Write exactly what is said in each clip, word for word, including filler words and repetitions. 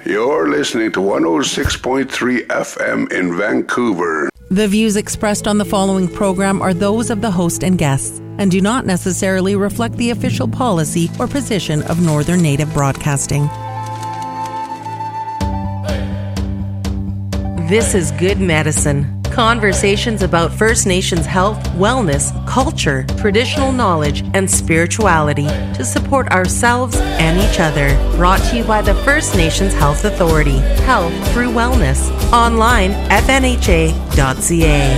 You're listening to one oh six point three F M in Vancouver. The views expressed on the following program are those of the host and guests and do not necessarily reflect the official policy or position of Northern Native Broadcasting. This is Good Medicine. Conversations about First Nations health, wellness, culture, traditional knowledge, and spirituality to support ourselves and each other. Brought to you by the First Nations Health Authority. Health through wellness. Online, f n h a dot c a.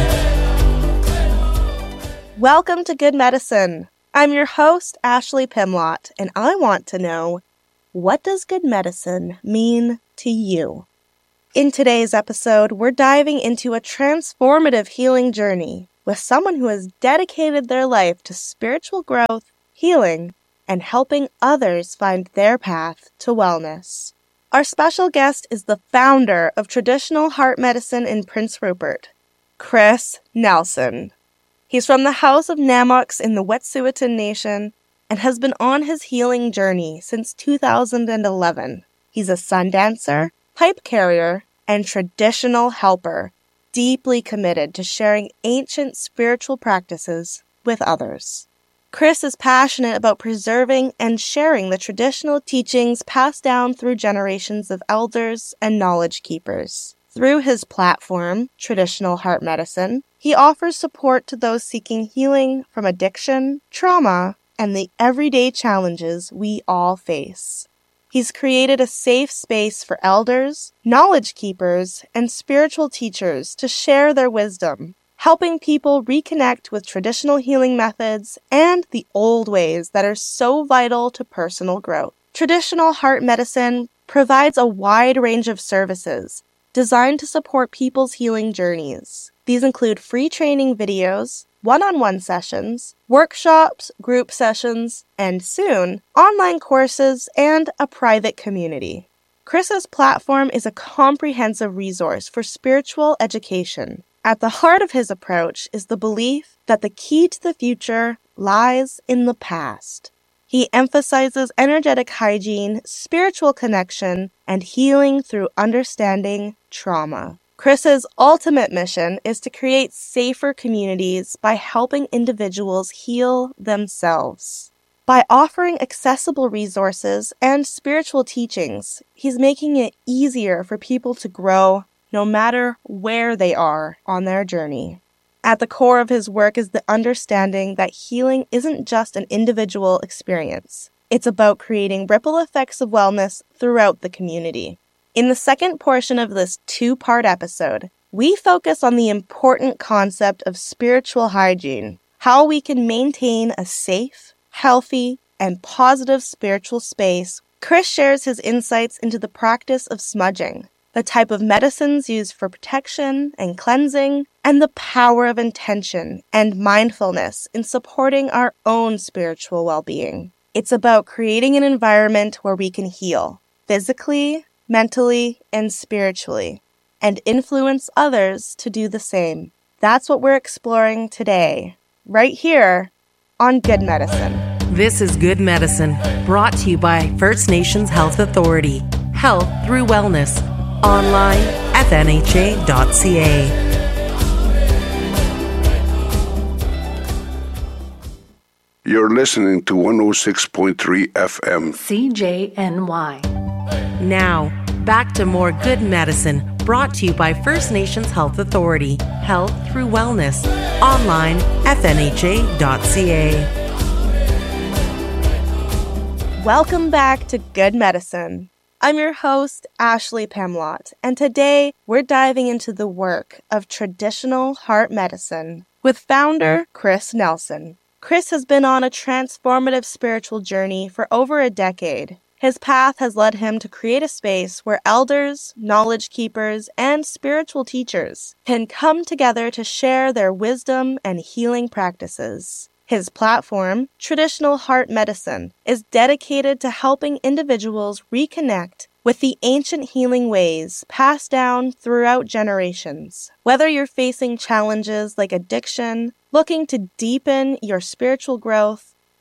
Welcome to Good Medicine. I'm your host, Ashley Pimlott, and I want to know, what does good medicine mean to you? In today's episode, we're diving into a transformative healing journey with someone who has dedicated their life to spiritual growth, healing, and helping others find their path to wellness. Our special guest is the founder of traditional heart medicine in Prince Rupert, Chris Nelson. He's from the House of Namoks in the Wet'suwet'en Nation and has been on his healing journey since two thousand eleven. He's a sun dancer, pipe carrier, and traditional helper, deeply committed to sharing ancient spiritual practices with others. Chris is passionate about preserving and sharing the traditional teachings passed down through generations of elders and knowledge keepers. Through his platform, Traditional Heart Medicine, he offers support to those seeking healing from addiction, trauma, and the everyday challenges we all face. He's created a safe space for elders, knowledge keepers, and spiritual teachers to share their wisdom, helping people reconnect with traditional healing methods and the old ways that are so vital to personal growth. Traditional Heart Medicine provides a wide range of services designed to support people's healing journeys. These include free training videos, one-on-one sessions, workshops, group sessions, and soon, online courses and a private community. Chris's platform is a comprehensive resource for spiritual education. At the heart of his approach is the belief that the key to the future lies in the past. He emphasizes energetic hygiene, spiritual connection, and healing through understanding trauma. Chris's ultimate mission is to create safer communities by helping individuals heal themselves. By offering accessible resources and spiritual teachings, he's making it easier for people to grow no matter where they are on their journey. At the core of his work is the understanding that healing isn't just an individual experience. It's about creating ripple effects of wellness throughout the community. In the second portion of this two-part episode, we focus on the important concept of spiritual hygiene, how we can maintain a safe, healthy, and positive spiritual space. Chris shares his insights into the practice of smudging, the type of medicines used for protection and cleansing, and the power of intention and mindfulness in supporting our own spiritual well-being. It's about creating an environment where we can heal physically, mentally, and spiritually, and influence others to do the same. That's what we're exploring today, right here on Good Medicine. This is Good Medicine, brought to you by First Nations Health Authority. Health through wellness. Online, f n h a dot c a. You're listening to one oh six point three F M. C J N Y. Now, back to more Good Medicine, brought to you by First Nations Health Authority. Health through wellness. Online, f n h a dot c a. Welcome back to Good Medicine. I'm your host, Ashley Pimlott, and today we're diving into the work of Traditional Heart Medicine with founder Chris Nelson. Chris has been on a transformative spiritual journey for over a decade. His path has led him to create a space where elders, knowledge keepers, and spiritual teachers can come together to share their wisdom and healing practices. His platform, Traditional Heart Medicine, is dedicated to helping individuals reconnect with the ancient healing ways passed down throughout generations. Whether you're facing challenges like addiction, looking to deepen your spiritual growth,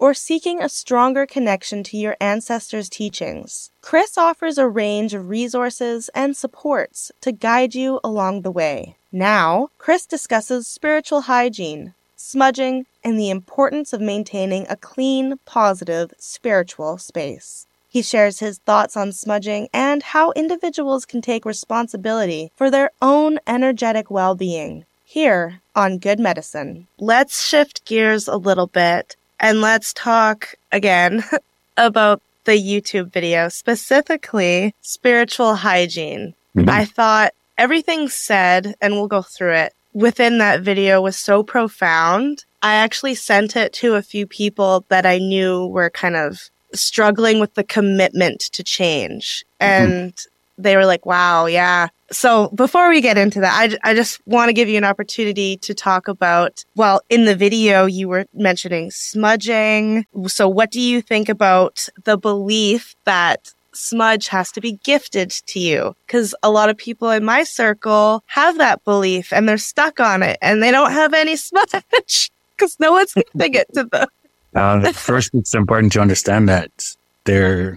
or seeking a stronger connection to your ancestors' teachings, Chris offers a range of resources and supports to guide you along the way. Now, Chris discusses spiritual hygiene, smudging, and the importance of maintaining a clean, positive, spiritual space. He shares his thoughts on smudging and how individuals can take responsibility for their own energetic well-being. Here on Good Medicine. Let's shift gears a little bit and let's talk again about the YouTube video, specifically spiritual hygiene. Mm-hmm. I thought everything said, and we'll go through it, within that video was so profound. I actually sent it to a few people that I knew were kind of struggling with the commitment to change. And mm-hmm. they were like, wow, yeah. So before we get into that, I, I just want to give you an opportunity to talk about, well, in the video, you were mentioning smudging. So what do you think about the belief that smudge has to be gifted to you? Because a lot of people in my circle have that belief and they're stuck on it and they don't have any smudge because no one's giving it to them. Uh, first, it's important to understand that there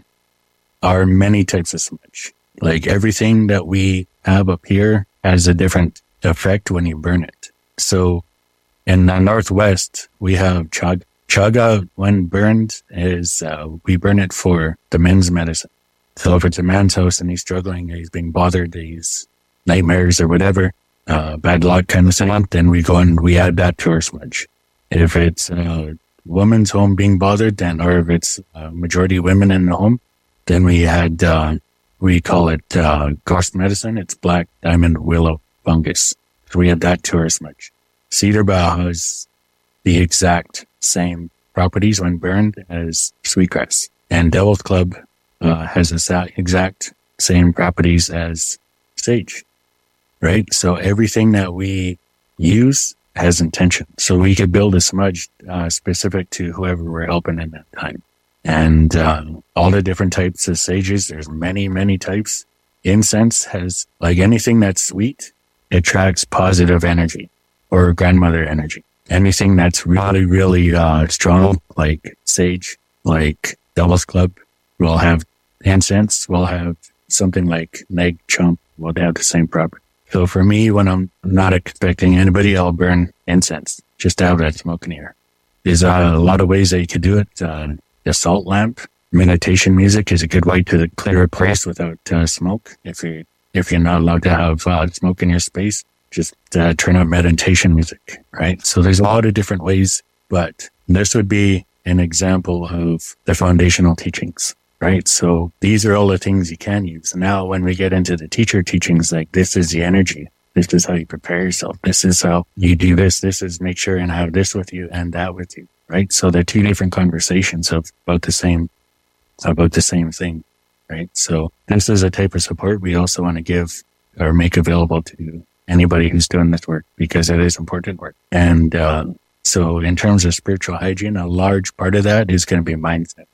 are many types of smudge. Like everything that we have up here has a different effect when you burn it. So in the Northwest, we have chaga. Chaga, when burned, is uh, we burn it for the men's medicine. So if it's a man's house and he's struggling, he's being bothered, he's nightmares or whatever, uh, bad luck kind of thing, then we go and we add that to our smudge. If it's a woman's home being bothered, then, or if it's a majority women in the home, then we add, uh, we call it, uh, ghost medicine. It's black diamond willow fungus. So we add that to our smudge. Cedar bough has the exact same properties when burned as sweetgrass. And devil's club, uh, has the exact same properties as sage, right? So everything that we use has intention. So we could build a smudge, uh, specific to whoever we're helping in that time. And, uh, all the different types of sages, there's many, many types. Incense has, like anything that's sweet, attracts positive energy or grandmother energy. Anything that's really, really, uh, strong, like sage, like devil's club, will have incense, will have something like neg chump, will have the same property. So for me, when I'm not expecting anybody, I'll burn incense just to have that smoke in the air. There's uh, a lot of ways that you could do it. Uh, the salt lamp, meditation music is a good way to clear a place without uh, smoke. If you if you're not allowed to have uh, smoke in your space, just uh, turn on meditation music, right? So there's a lot of different ways, but this would be an example of the foundational teachings, right? So these are all the things you can use. Now, when we get into the teacher teachings, like this is the energy. This is how you prepare yourself. This is how you do this. This is make sure and have this with you and that with you, right? So they're two different conversations of about the same, about the same thing, right? So this is a type of support we also want to give or make available to anybody who's doing this work because it is important work. And, uh, so in terms of spiritual hygiene, a large part of that is going to be mindset.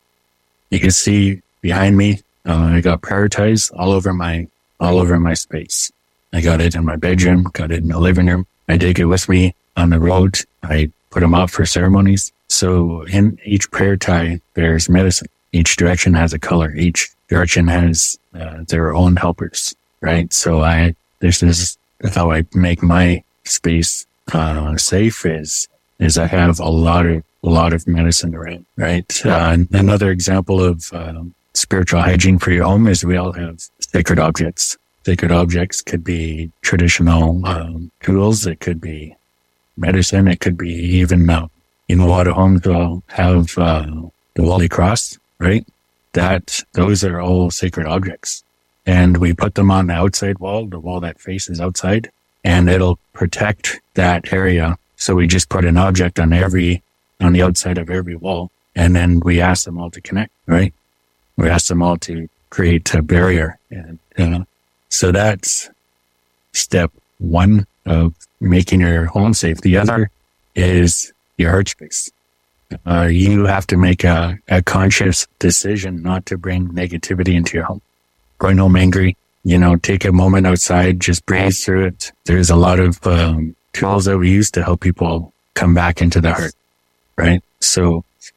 You can see behind me, uh, I got prayer ties all over my, all over my space. I got it in my bedroom, got it in the living room. I take it with me on the road. I put them out for ceremonies. So in each prayer tie, there's medicine. Each direction has a color. Each direction has uh, their own helpers, right? So I, this is how I make my space uh, safe is, is I have a lot of, a lot of medicine around, right? Uh, another example of uh, spiritual hygiene for your home is we all have sacred objects. Sacred objects could be traditional um, tools. It could be medicine. It could be even, uh, in a lot of homes will have uh, the Holy Cross, right? That, those are all sacred objects. And we put them on the outside wall, the wall that faces outside, and it'll protect that area. So we just put an object on every, on the outside of every wall, and then we ask them all to connect, right? We ask them all to create a barrier. And, uh, so that's step one of making your home safe. The other is your heart space. Uh, you have to make a, a conscious decision not to bring negativity into your home. Going home angry, you know, take a moment outside, just breathe through it. There's a lot of um, tools that we use to help people come back into the heart, right? So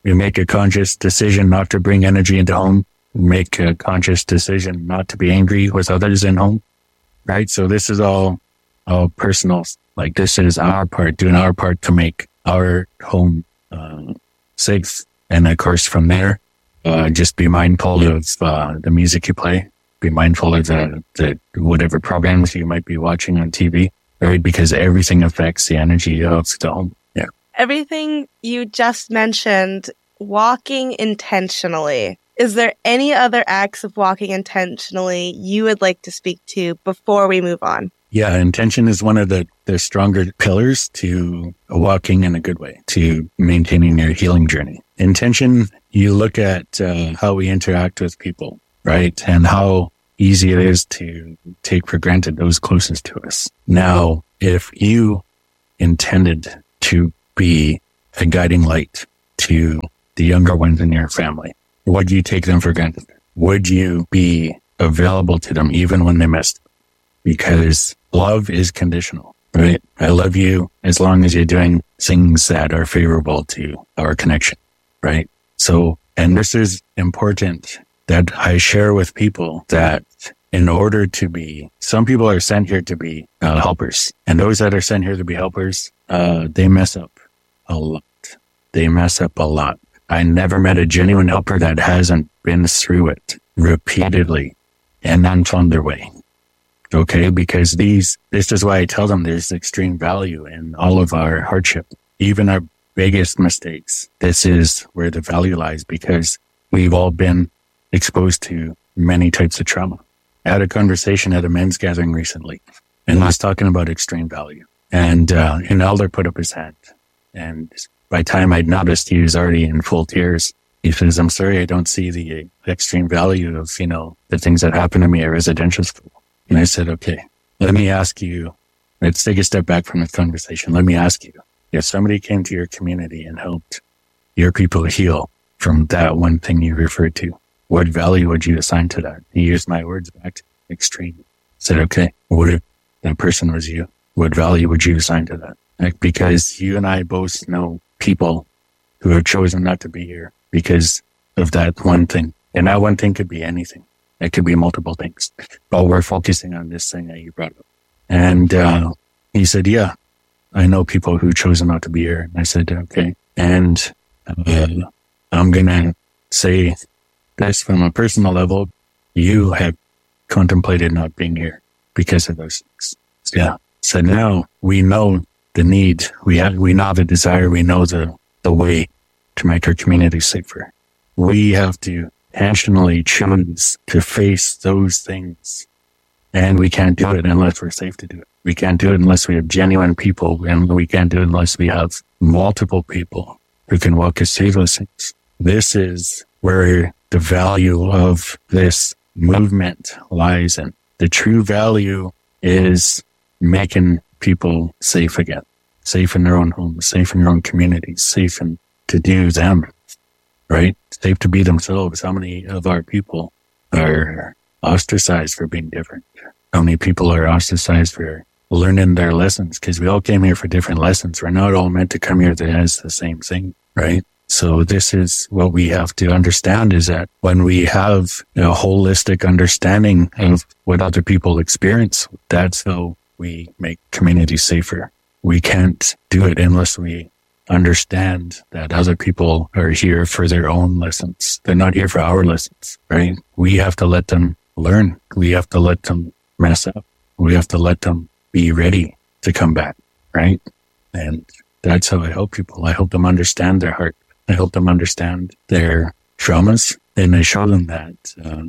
We make a conscious decision not to bring energy into home. We make a conscious decision not to be angry with others in home, right? So this is all, all personal. Like this is our part, doing our part to make our home uh, safe. And of course, from there, uh, just be mindful of uh, the music you play. Be mindful of the, the whatever programs you might be watching on T V, right? Because everything affects the energy of the home. Yeah. Everything you just mentioned, walking intentionally. Is there any other acts of walking intentionally you would like to speak to before we move on? Yeah, intention is one of the, the stronger pillars to walking in a good way, to maintaining your healing journey. Intention, you look at uh, how we interact with people, right? And how easy it is to take for granted those closest to us. Now, if you intended to be a guiding light to the younger ones in your family, would you take them for granted? Would you be available to them even when they messed up? Because love is conditional, right? I love you as long as you're doing things that are favorable to our connection, right? So, and this is important that I share with people that in order to be, some people are sent here to be uh, helpers, and those that are sent here to be helpers, uh, they mess up a lot. They mess up a lot. I never met a genuine helper that hasn't been through it repeatedly and then found their way. Okay. Because these, this is why I tell them there's extreme value in all of our hardship, even our biggest mistakes. This is where the value lies because we've all been exposed to many types of trauma. I had a conversation at a men's gathering recently and I was talking about extreme value, and uh, an elder put up his hand, and by the time I'd noticed, he was already in full tears. He says, I'm sorry, I don't see the extreme value of, you know, the things that happened to me at residential school. And I said, okay, let me ask you, let's take a step back from the conversation. Let me ask you, if somebody came to your community and helped your people heal from that one thing you referred to, what value would you assign to that? He used my words back to extreme. I said, okay, what if that person was you? What value would you assign to that? Like, because you and I both know people who have chosen not to be here because of that one thing. And that one thing could be anything. It could be multiple things. But we're focusing on this thing that you brought up. And uh, he said, yeah, I know people who chose not to be here. And I said, okay. And uh, I'm going to say this from a personal level. You have contemplated not being here because of those things. Yeah. So now we know the need. We have, we know the desire. We know the, the way to make our community safer. We have to intentionally choose to face those things. And we can't do it unless we're safe to do it. We can't do it unless we have genuine people, and we can't do it unless we have multiple people who can walk us through those things. This is where the value of this movement lies in. The true value is making people safe again, safe in their own homes, safe in their own communities, safe in, to do them, right? Safe to be themselves. How many of our people are ostracized for being different? How many people are ostracized for learning their lessons? Because we all came here for different lessons. We're not all meant to come here that has the same thing, right? So this is what we have to understand, is that when we have a holistic understanding of what other people experience, that's how we make communities safer. We can't do it unless we understand that other people are here for their own lessons. They're not here for our lessons, right? We have to let them learn. We have to let them mess up. We have to let them be ready to come back, right? And that's how I help people. I help them understand their heart. I help them understand their traumas, and I show them that uh,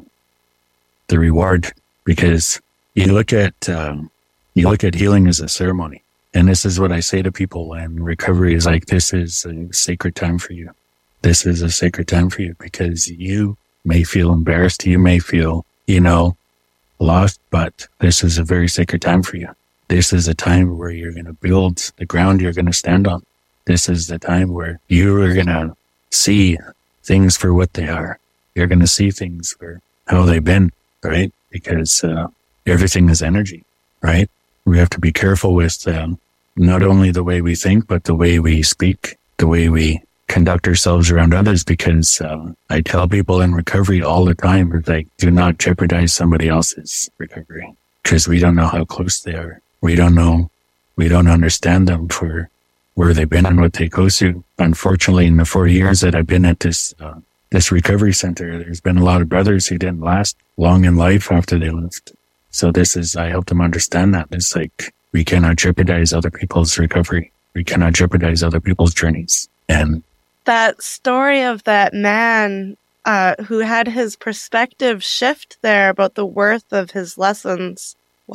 the reward, because you look at um, you look at healing as a ceremony, and this is what I say to people. And recovery is like, this is a sacred time for you. This is a sacred time for you because you may feel embarrassed, you may feel, you know, lost, but this is a very sacred time for you. This is a time where you're going to build the ground you're going to stand on. This is the time where you are going to see things for what they are. You're going to see things for how they've been, right? Because uh, everything is energy, right? We have to be careful with um, not only the way we think, but the way we speak, the way we conduct ourselves around others, because uh, I tell people in recovery all the time, like, do not jeopardize somebody else's recovery, because we don't know how close they are. We don't know, we don't understand them for where they've been and what they go through. Unfortunately, in the four years that I've been at this uh, this recovery center, there's been a lot of brothers who didn't last long in life after they left. So this is, I help them understand that. It's like, we cannot jeopardize other people's recovery. We cannot jeopardize other people's journeys. And that story of that man uh, who had his perspective shift there about the worth of his lessons.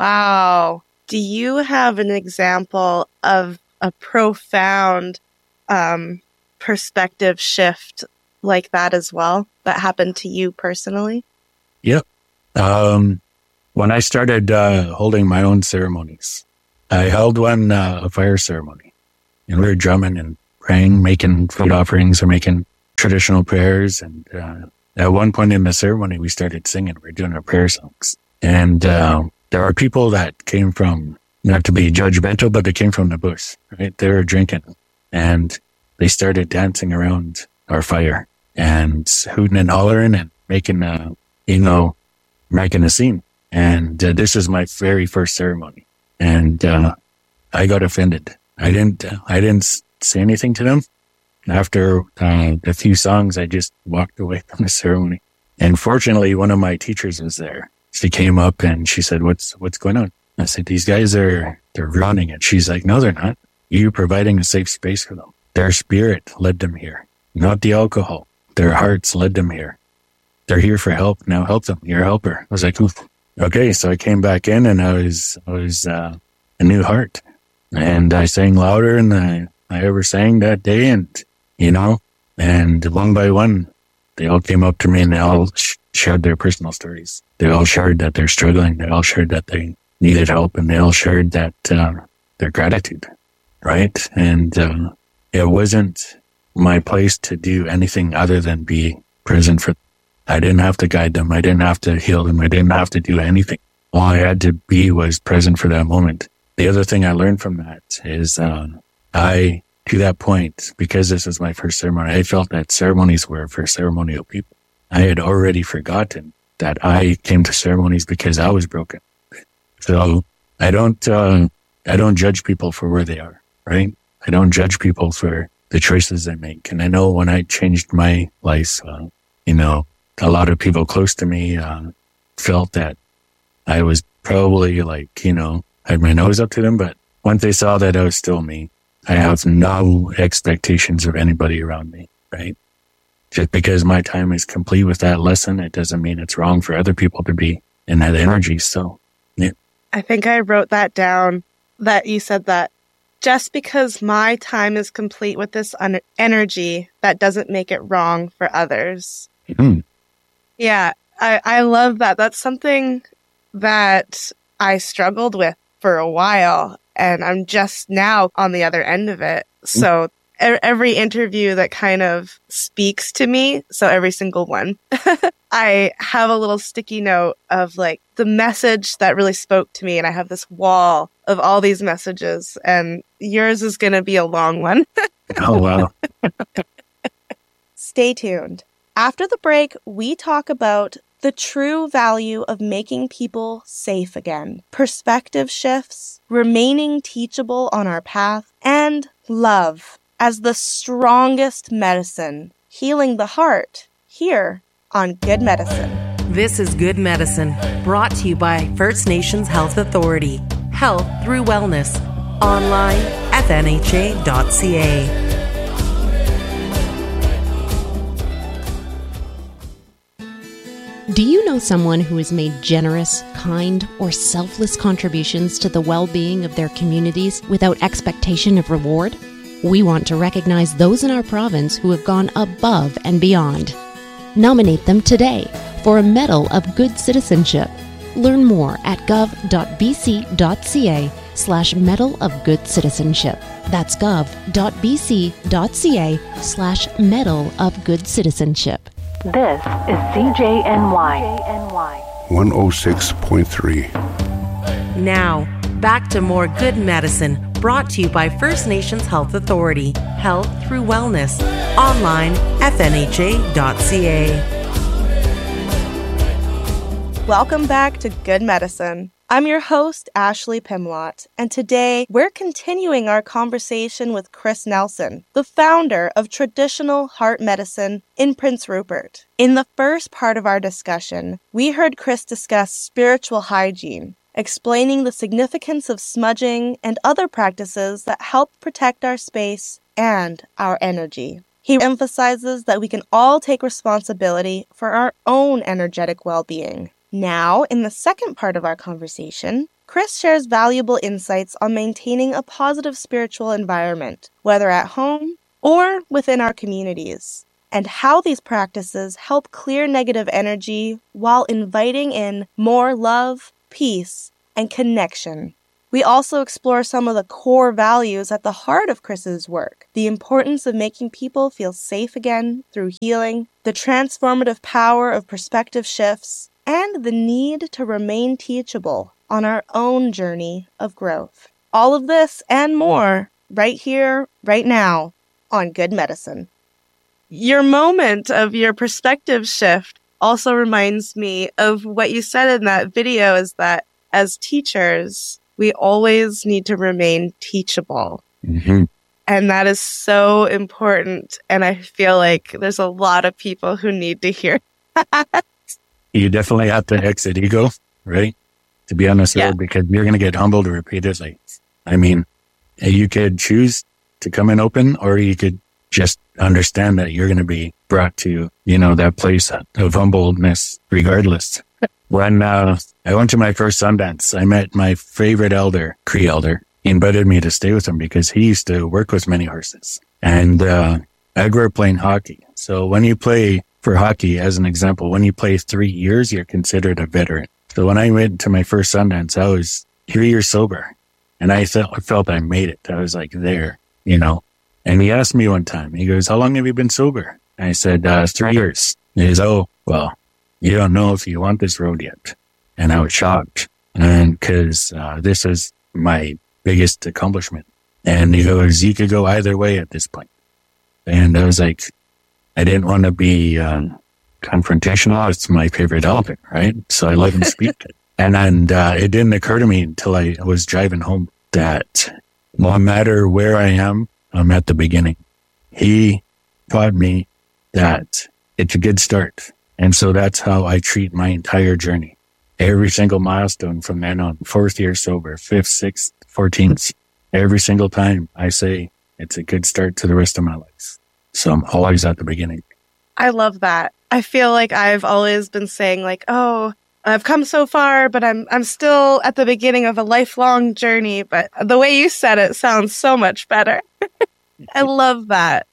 Wow. Do you have an example of a profound um, perspective shift like that as well, that happened to you personally? Yep. Um, when I started uh, holding my own ceremonies, I held one, uh, a fire ceremony, and we were drumming and praying, making food offerings or making traditional prayers. And uh, at one point in the ceremony, we started singing. We were doing our prayer songs. And uh, there are people that came from, not to be judgmental, but they came from the bush, right? They were drinking, and they started dancing around our fire and hooting and hollering and making, uh, you know, making a scene. And uh, this is my very first ceremony. And uh, I got offended. I didn't, uh, I didn't say anything to them. After uh, a few songs, I just walked away from the ceremony. And fortunately, one of my teachers was there. She came up and she said, what's, what's going on? I said, these guys are, they're running it. She's like, no, they're not. You're providing a safe space for them. Their spirit led them here, not the alcohol. Their hearts led them here. They're here for help. Now help them. You're a helper. I was like, oof. Okay. So I came back in and I was, I was, uh, a new heart, and I sang louder than I, I ever sang that day. And, you know, and one by one, they all came up to me and they all sh- shared their personal stories. They all shared that they're struggling. They all shared that they needed help, and they all shared that, uh, their gratitude. Right. And, uh, it wasn't my place to do anything other than be present for them. I didn't have to guide them. I didn't have to heal them. I didn't have to do anything. All I had to be was present for that moment. The other thing I learned from that is, uh, I, to that point, because this was my first ceremony, I felt that ceremonies were for ceremonial people. I had already forgotten that I came to ceremonies because I was broken. So I don't, uh, I don't judge people for where they are, right? I don't judge people for the choices they make. And I know when I changed my life, uh, you know, a lot of people close to me, uh, felt that I was probably like, you know, had my nose up to them. But once they saw that I was still me, I have no expectations of anybody around me, right? Just because my time is complete with that lesson, it doesn't mean it's wrong for other people to be in that energy. So, yeah. I think I wrote that down, that you said that just because my time is complete with this un- energy, that doesn't make it wrong for others. Mm-hmm. Yeah, I, I love that. That's something that I struggled with for a while, and I'm just now on the other end of it. So e- every interview that kind of speaks to me, so every single one, I have a little sticky note of like the message that really spoke to me, and I have this wall of all these messages, and yours is going to be a long one. Oh, wow. Stay tuned. After the break, we talk about the true value of making people safe again, perspective shifts, remaining teachable on our path, and love as the strongest medicine, healing the heart, here on Good Medicine. This is Good Medicine, brought to you by First Nations Health Authority. Health through wellness. Online, f n h a dot c a. Do you know someone who has made generous, kind, or selfless contributions to the well-being of their communities without expectation of reward? We want to recognize those in our province who have gone above and beyond. Nominate them today for a Medal of Good Citizenship. Learn more at gov.bc.ca slash Medal of Good Citizenship. That's gov.bc.ca slash Medal of Good Citizenship. This is C J N Y. one oh six point three. Now, back to more Good Medicine, brought to you by First Nations Health Authority, Health Through Wellness, online, f n h a dot c a. Welcome back to Good Medicine. I'm your host, Ashley Pimlott, and today we're continuing our conversation with Chris Nelson, the founder of Traditional Heart Medicine in Prince Rupert. In the first part of our discussion, we heard Chris discuss spiritual hygiene, explaining the significance of smudging and other practices that help protect our space and our energy. He emphasizes that we can all take responsibility for our own energetic well-being. Now, in the second part of our conversation, Chris shares valuable insights on maintaining a positive spiritual environment, whether at home or within our communities, and how these practices help clear negative energy while inviting in more love, peace, and connection. We also explore some of the core values at the heart of Chris's work, the importance of making people feel safe again through healing, the transformative power of perspective shifts, and the need to remain teachable on our own journey of growth. All of this and more right here, right now on Good Medicine. Your moment of your perspective shift also reminds me of what you said in that video, is that as teachers, we always need to remain teachable. Mm-hmm. And that is so important. And I feel like there's a lot of people who need to hear that. You definitely have to exit ego, right? To be honest, Yeah. because you're going to get humbled repeatedly. I mean, you could choose to come in open, or you could just understand that you're going to be brought to, you know, that place of humbleness regardless. When uh, I went to my first Sundance, I met my favorite elder, Cree elder. He invited me to stay with him because he used to work with many horses. And uh, I grew up playing hockey. So when you play for hockey, as an example, when you play three years, you're considered a veteran. So when I went to my first Sundance, I was three years sober, and I felt, I felt I made it. I was like there, you know. And he asked me one time, he goes, "How long have you been sober?" And I said, uh, three years. And he goes, "Oh, well, you don't know if you want this road yet." And I was shocked, and because uh, this is my biggest accomplishment. And he goes, "You could go either way at this point." And I was like, I didn't want to be um, confrontational. It's my favorite element, right? So I let him speak. And, and uh, it didn't occur to me until I was driving home that no matter where I am, I'm at the beginning. He taught me that it's a good start. And so that's how I treat my entire journey. Every single milestone from then on, fourth year sober, fifth, sixth, fourteenth, every single time I say it's a good start to the rest of my life. So I'm always at the beginning. I love that. I feel like I've always been saying like, oh, I've come so far, but I'm I'm still at the beginning of a lifelong journey. But the way you said it sounds so much better. I love that.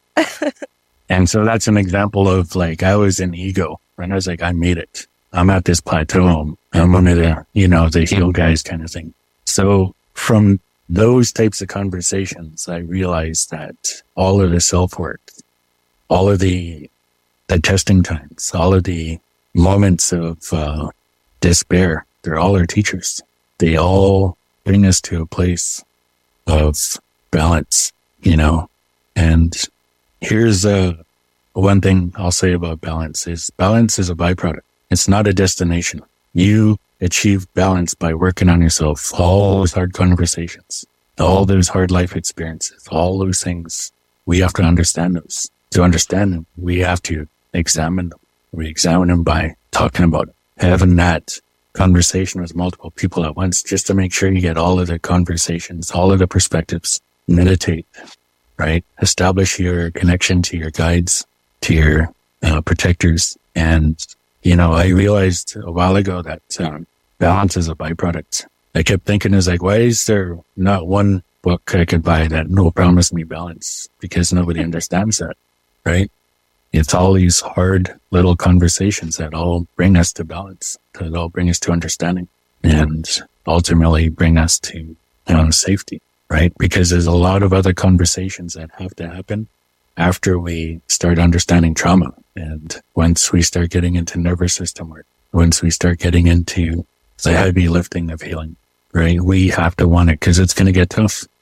And so that's an example of like, I was in ego, and I was like, I made it. I'm at this plateau. I'm one of the, you know, the heel guys kind of thing. So from those types of conversations, I realized that all of the self-work, all of the, the testing times, all of the moments of uh, despair, they're all our teachers. They all bring us to a place of balance, you know. And here's uh, one thing I'll say about balance is balance is a byproduct. It's not a destination. You achieve balance by working on yourself. All those hard conversations, all those hard life experiences, all those things, we have to understand those. To understand them, we have to examine them. We examine them by talking about it, having that conversation with multiple people at once, just to make sure you get all of the conversations, all of the perspectives. Meditate, right? Establish your connection to your guides, to your uh, protectors. And, you know, I realized a while ago that um, balance is a byproduct. I kept thinking, is like, why is there not one book I could buy that will promise me balance? Because nobody understands that, right? It's all these hard little conversations that all bring us to balance, that all bring us to understanding, and ultimately bring us to um, safety, right? Because there's a lot of other conversations that have to happen after we start understanding trauma. And once we start getting into nervous system work, once we start getting into the heavy lifting of healing, right? We have to want it because it's going to get tough.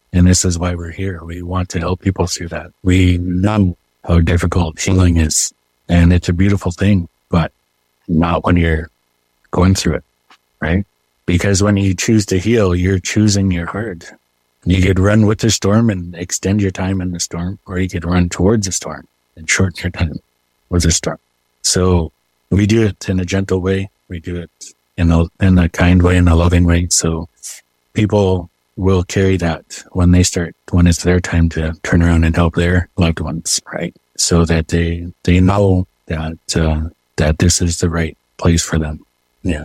And this is why we're here. We want to help people through that. We know how difficult healing is, and it's a beautiful thing, but not when you're going through it, right? Because when you choose to heal, you're choosing your heart. You could run with the storm and extend your time in the storm, or you could run towards the storm and shorten your time with the storm. So we do it in a gentle way. We do it in a, in a kind way, in a loving way. So people will carry that when they start, when it's their time to turn around and help their loved ones, right? So that they, they know that, uh, that this is the right place for them. Yeah.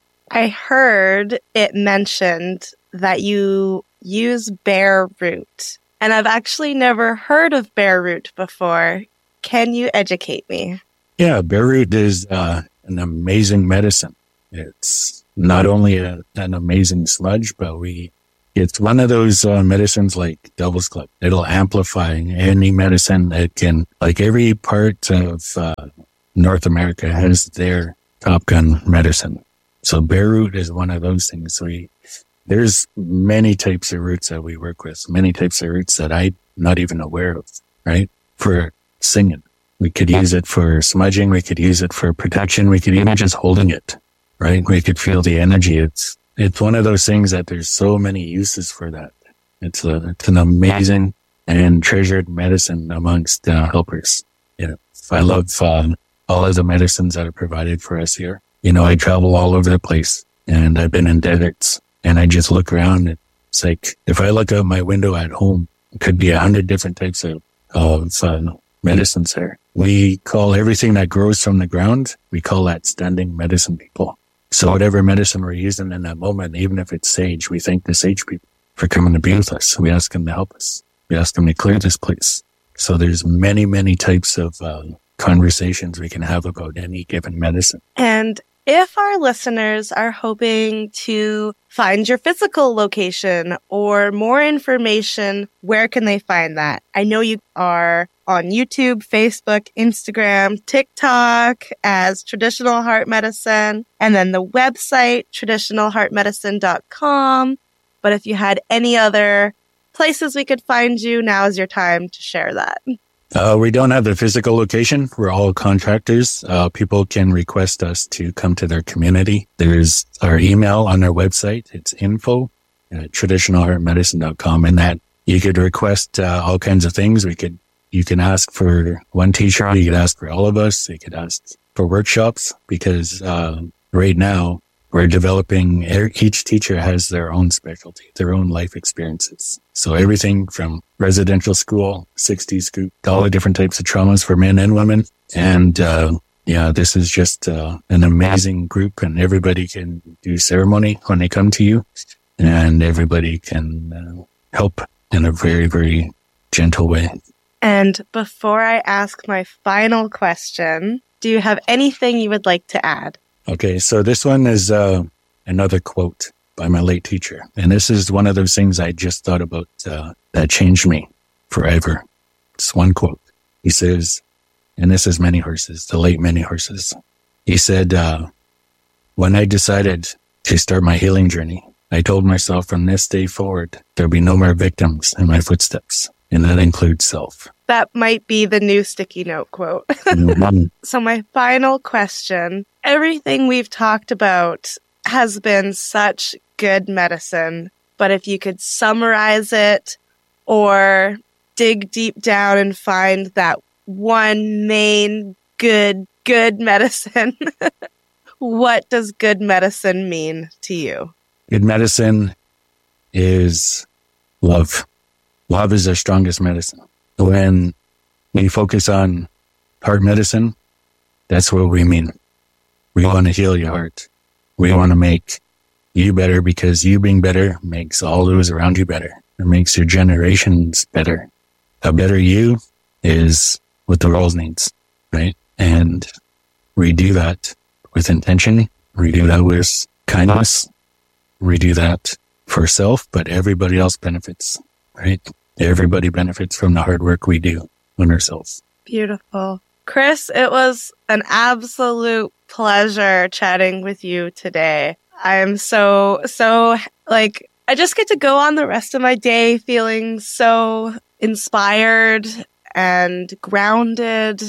I heard it mentioned that you use bear root, and I've actually never heard of bear root before. Can you educate me? Yeah, bear root is uh, an amazing medicine. It's not only a, an amazing sludge, but we it's one of those uh, medicines like Devil's Club. It'll amplify any medicine that can, like every part of uh, North America has their Top Gun medicine. So bear root is one of those things. We There's many types of roots that we work with, many types of roots that I'm not even aware of, right? For singing. We could use it for smudging. We could use it for protection. We could even just holding it, right? We could feel the energy. It's, it's one of those things that there's so many uses for that. It's a, it's an amazing and treasured medicine amongst uh, helpers. You know, I love um, all of the medicines that are provided for us here. You know, I travel all over the place, and I've been in deserts, and I just look around. And it's like, if I look out my window at home, it could be a hundred different types of, of uh, medicines there. We call everything that grows from the ground, we call that standing medicine people. So whatever medicine we're using in that moment, even if it's sage, we thank the sage people for coming to be with us. We ask them to help us. We ask them to clear this place. So there's many, many types of uh, conversations we can have about any given medicine. And if our listeners are hoping to find your physical location or more information, where can they find that? I know you are on YouTube, Facebook, Instagram, TikTok as Traditional Heart Medicine, and then the website, traditional heart medicine dot com. But if you had any other places we could find you, now is your time to share that. Uh, we don't have the physical location. We're all contractors. Uh, people can request us to come to their community. There's our email on our website. It's info at traditional heart medicine dot com. And that you could request uh, all kinds of things. We could, you can ask for one teacher. You could ask for all of us. You could ask for workshops because uh, right now we're developing, each teacher has their own specialty, their own life experiences. So everything from residential school, sixties group, all the different types of traumas for men and women. And, uh, yeah, this is just, uh, an amazing group, and everybody can do ceremony when they come to you, and everybody can uh, help in a very, very gentle way. And before I ask my final question, do you have anything you would like to add? Okay, so this one is uh, another quote by my late teacher. And this is one of those things I just thought about uh, that changed me forever. It's one quote. He says, and this is Many Horses, the late Many Horses. He said, uh, when I decided to start my healing journey, I told myself from this day forward, there'll be no more victims in my footsteps. And that includes self. That might be the new sticky note quote. So my final question, everything we've talked about has been such good medicine, but if you could summarize it or dig deep down and find that one main good, good medicine, what does good medicine mean to you? Good medicine is love. Love is our strongest medicine. When we focus on heart medicine, that's what we mean. We want to heal your heart. We want to make you better, because you being better makes all those around you better. It makes your generations better. A better you is what the world needs, right? And we do that with intention. We do that with kindness. We do that for self, but everybody else benefits, right? Everybody benefits from the hard work we do on ourselves. Beautiful. Chris, it was an absolute pleasure chatting with you today. I am so, so, like, I just get to go on the rest of my day feeling so inspired and grounded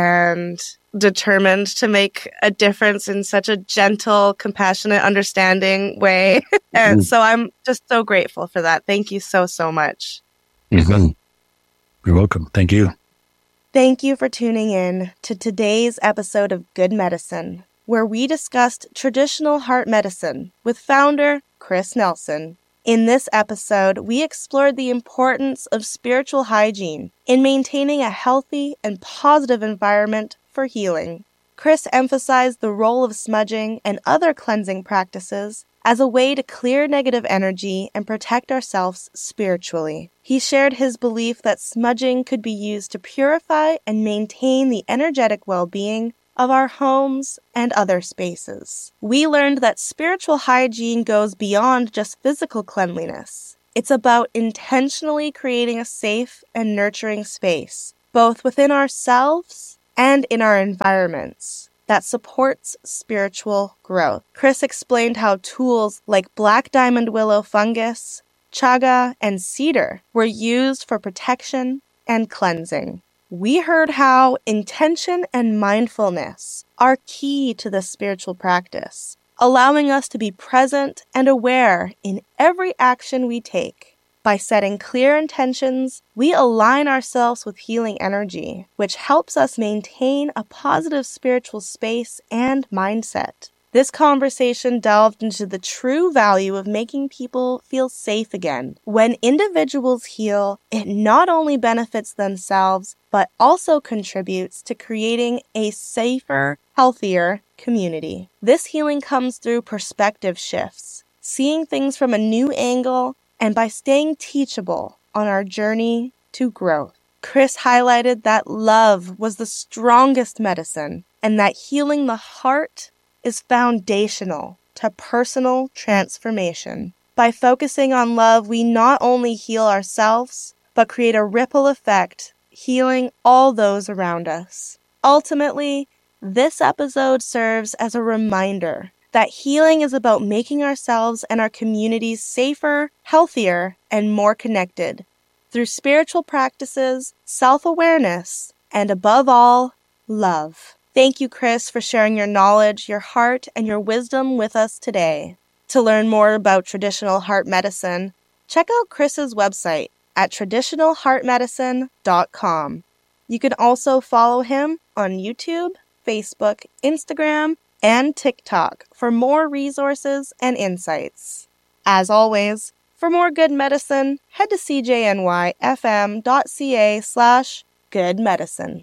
and determined to make a difference in such a gentle, compassionate, understanding way. And so I'm just so grateful for that. Thank you so, so much. Mm-hmm. You're welcome. Thank you. Thank you for tuning in to today's episode of Good Medicine, where we discussed traditional heart medicine with founder Chris Nelson. In this episode, we explored the importance of spiritual hygiene in maintaining a healthy and positive environment for healing. Chris emphasized the role of smudging and other cleansing practices as a way to clear negative energy and protect ourselves spiritually. He shared his belief that smudging could be used to purify and maintain the energetic well-being of our homes and other spaces. We learned that spiritual hygiene goes beyond just physical cleanliness. It's about intentionally creating a safe and nurturing space, both within ourselves and in our environments, that supports spiritual growth. Chris explained how tools like black diamond willow fungus, chaga, and cedar were used for protection and cleansing. We heard how intention and mindfulness are key to this spiritual practice, allowing us to be present and aware in every action we take. By setting clear intentions, we align ourselves with healing energy, which helps us maintain a positive spiritual space and mindset. This conversation delved into the true value of making people feel safe again. When individuals heal, it not only benefits themselves, but also contributes to creating a safer, healthier community. This healing comes through perspective shifts, seeing things from a new angle, and by staying teachable on our journey to growth. Chris highlighted that love was the strongest medicine and that healing the heart is foundational to personal transformation. By focusing on love, we not only heal ourselves, but create a ripple effect, healing all those around us. Ultimately, this episode serves as a reminder that healing is about making ourselves and our communities safer, healthier, and more connected through spiritual practices, self-awareness, and above all, love. Thank you, Chris, for sharing your knowledge, your heart, and your wisdom with us today. To learn more about traditional heart medicine, check out Chris's website at traditional heart medicine dot com. You can also follow him on YouTube, Facebook, Instagram, and TikTok for more resources and insights. As always, for more good medicine, head to c j n y f m dot c a slash good medicine.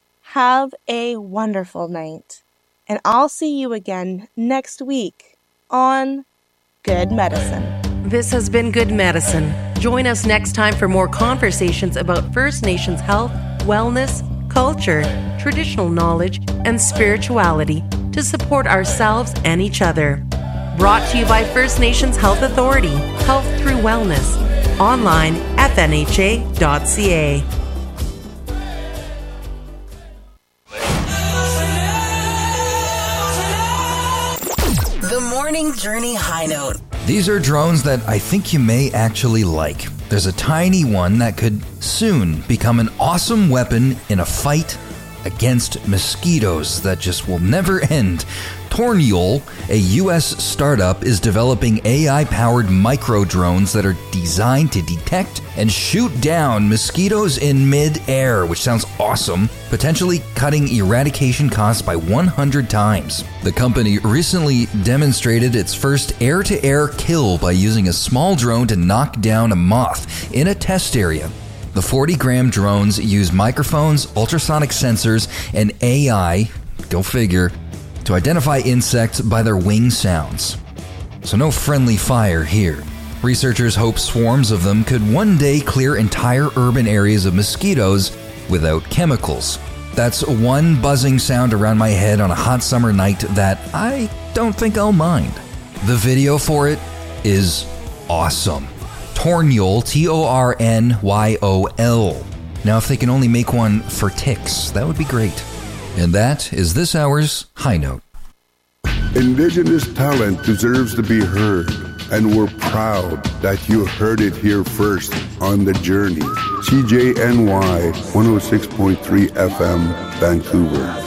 Have a wonderful night, and I'll see you again next week on Good Medicine. This has been Good Medicine. Join us next time for more conversations about First Nations health, wellness, culture, traditional knowledge, and spirituality to support ourselves and each other. Brought to you by First Nations Health Authority, Health Through Wellness. Online, f n h a dot c a. The Morning Journey High Note. These are drones that I think you may actually like. There's a tiny one that could soon become an awesome weapon in a fight against mosquitoes that just will never end. Tornjol, a U S startup, is developing A I-powered micro-drones that are designed to detect and shoot down mosquitoes in mid-air, which sounds awesome, potentially cutting eradication costs by one hundred times. The company recently demonstrated its first air-to-air kill by using a small drone to knock down a moth in a test area. The forty-gram drones use microphones, ultrasonic sensors, and A I, go figure, to identify insects by their wing sounds. So no friendly fire here. Researchers hope swarms of them could one day clear entire urban areas of mosquitoes without chemicals. That's one buzzing sound around my head on a hot summer night that I don't think I'll mind. The video for it is awesome. Tornjol, T O R N Y O L. Now if they can only make one for ticks, that would be great. And that is this hour's High Note. Indigenous talent deserves to be heard. and we're proud that you heard it here first on The Journey. C J N Y one oh six point three F M, Vancouver.